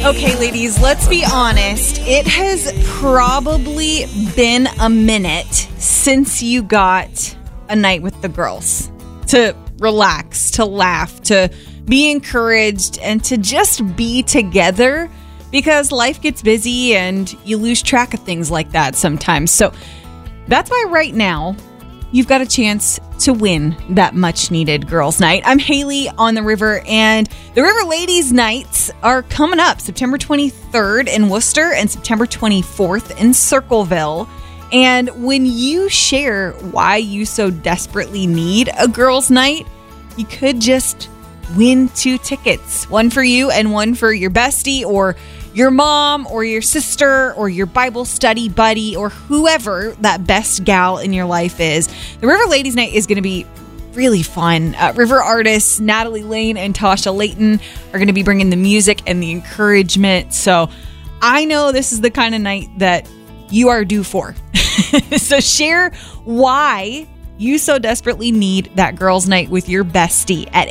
Okay, ladies, let's be honest. It has probably been a minute since you got a night with the girls to relax, to laugh, to be encouraged, and to just be together, because life gets busy and you lose track of things like that sometimes. So that's why right now you've got a chance to win that much needed girls' night. I'm Haley on the River, and the River Ladies' Nights are coming up September 23rd in Worcester and September 24th in Circleville. And when you share why you so desperately need a girls' night, you could just win 2 tickets, one for you and one for your bestie or your mom or your sister or your Bible study buddy or whoever that best gal in your life is. The River Ladies Night is going to be really fun. River artists Natalie Lane and Tasha Layton are going to be bringing the music and the encouragement. So I know this is the kind of night that you are due for. So share why you so desperately need that girls' night with your bestie at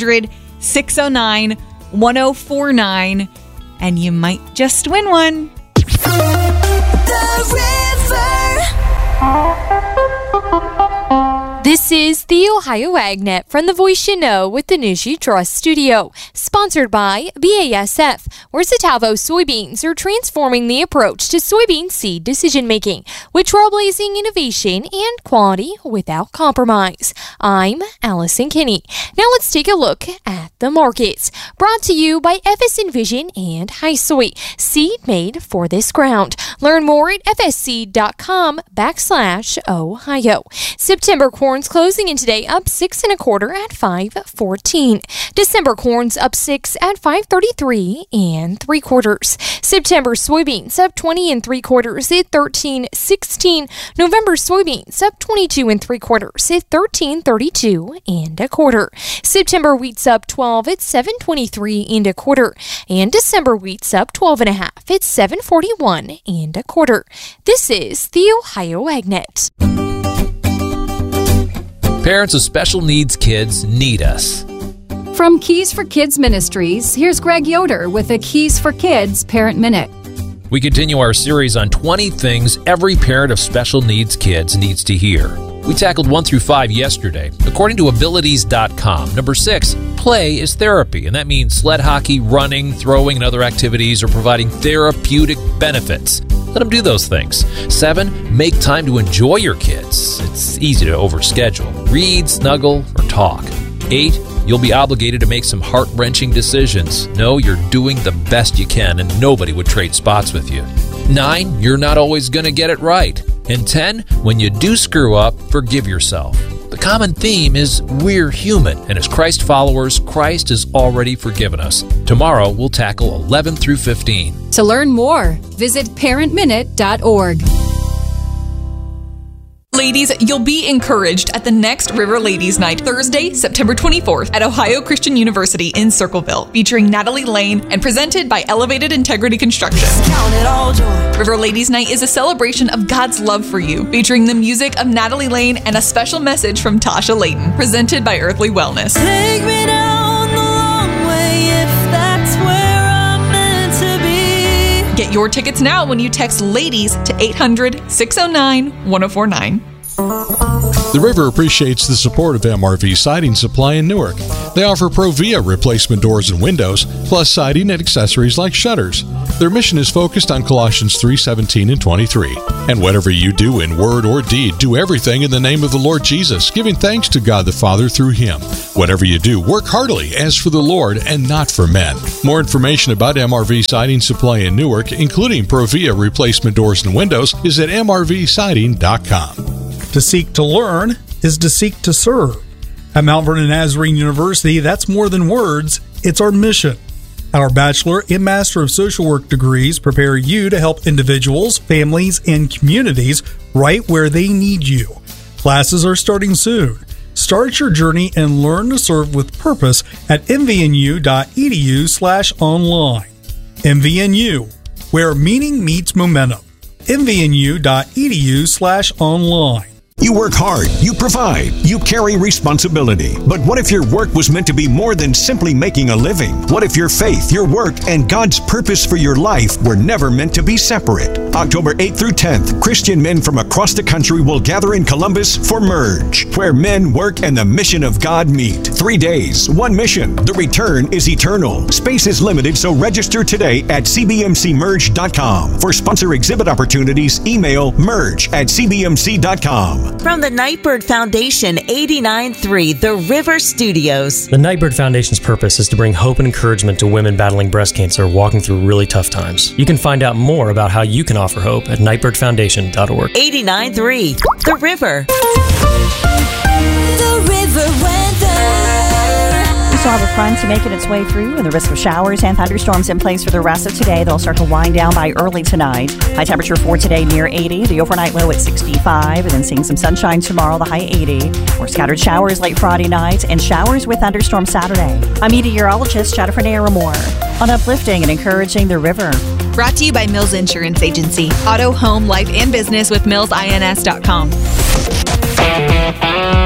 800-609-1049. And you might just win one. This is the Ohio AgNet from the Voice You Know with the News You Trust studio, sponsored by BASF, where Citavo soybeans are transforming the approach to soybean seed decision-making with trailblazing innovation and quality without compromise. I'm Allison Kinney. Now let's take a look at the markets. Brought to you by FS Envision and HiSoy, seed made for this ground. Learn more at fsseed.com/Ohio. September corn's closing in today up 6 1/4 at 5.14. December corn's up 6 at 5.33 3/4. September soybeans up 20 3/4 at 13.16. November soybeans up 22 3/4 at 13.32 1/4. September wheat's up 12 at 7.23 1/4. And December wheat's up 12 1/2 at 7.41 1/4. This is the Ohio AgNet. Parents of special needs kids need us. From Keys for Kids Ministries, here's Greg Yoder with a Keys for Kids Parent Minute. We continue our series on 20 things every parent of special needs kids needs to hear. We tackled 1 through 5 yesterday. According to abilities.com, number 6, play is therapy, and that means sled hockey, running, throwing, and other activities are providing therapeutic benefits. Let them do those things. 7, make time to enjoy your kids. It's easy to overschedule. Read, snuggle, or talk. 8, you'll be obligated to make some heart-wrenching decisions. Know you're doing the best you can, and nobody would trade spots with you. 9, you're not always going to get it right. And 10, when you do screw up, forgive yourself. The common theme is we're human, and as Christ followers, Christ has already forgiven us. Tomorrow, we'll tackle 11 through 15. To learn more, visit parentminute.org. Ladies, you'll be encouraged at the next River Ladies Night, Thursday, September 24th at Ohio Christian University in Circleville, featuring Natalie Lane and presented by Elevated Integrity Construction. River Ladies Night is a celebration of God's love for you, featuring the music of Natalie Lane and a special message from Tasha Layton, presented by Earthly Wellness. Take me down the long way if that's where I'm meant to be. Get your tickets now when you text LADIES to 800-609-1049. The River appreciates the support of MRV Siding Supply in Newark. They offer Provia replacement doors and windows, plus siding and accessories like shutters. Their mission is focused on Colossians 3:17 and 23. And whatever you do in word or deed, do everything in the name of the Lord Jesus, giving thanks to God the Father through Him. Whatever you do, work heartily as for the Lord and not for men. More information about MRV Siding Supply in Newark, including Provia replacement doors and windows, is at mrvsiding.com. To seek to learn is to seek to serve. At Mount Vernon Nazarene University, that's more than words, it's our mission. Our Bachelor and Master of Social Work degrees prepare you to help individuals, families, and communities right where they need you. Classes are starting soon. Start your journey and learn to serve with purpose at mvnu.edu/online. MVNU, where meaning meets momentum. mvnu.edu/online. You work hard, you provide, you carry responsibility. But what if your work was meant to be more than simply making a living? What if your faith, your work, and God's purpose for your life were never meant to be separate? October 8th through 10th, Christian men from across the country will gather in Columbus for Merge, where men, work, and the mission of God meet. 3 days, one mission. The return is eternal. Space is limited, so register today at cbmcmerge.com. For sponsor exhibit opportunities, email merge@cbmc.com. From the Nightbird Foundation, 89.3 The River Studios. The Nightbird Foundation's purpose is to bring hope and encouragement to women battling breast cancer walking through really tough times. You can find out more about how you can offer hope at nightbirdfoundation.org. 89.3 The River. The River weather. We still have a front making its way through, and the risk of showers and thunderstorms in place for the rest of today. They'll start to wind down by early tonight. High temperature for today near 80, the overnight low at 65, and then seeing some sunshine tomorrow, the high 80. More scattered showers late Friday night and showers with thunderstorms Saturday. I'm meteorologist Jennifer Naramore on uplifting and encouraging the river. Brought to you by Mills Insurance Agency. Auto, home, life, and business with millsins.com.